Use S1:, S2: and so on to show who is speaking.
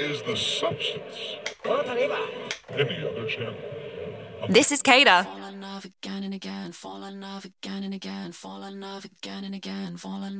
S1: is the substance. Any other channel.
S2: This is Kata.
S3: Fall in love again and again, fall in love again and again, fall in love again and again, fall in